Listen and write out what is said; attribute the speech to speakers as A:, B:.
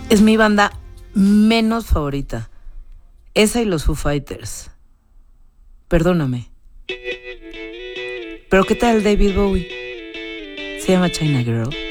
A: Es mi banda menos favorita. Esa y los Foo Fighters. Perdóname. Pero ¿qué tal David Bowie? Se llama China Girl.